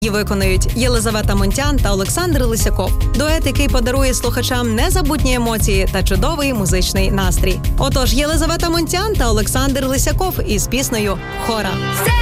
Її виконують Єлизавета Мунтян та Олександр Лисяков. Дует, який подарує слухачам незабутні емоції та чудовий музичний настрій. Отож, Єлизавета Мунтян та Олександр Лисяков із піснею «Хора».